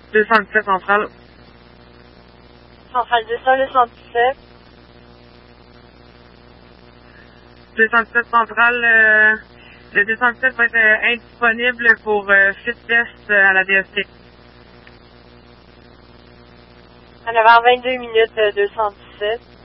217 centrale. Centrale 217. 217 centrale, le 217 va être indisponible pour fit test à la DST. À 9h22 minutes, 217.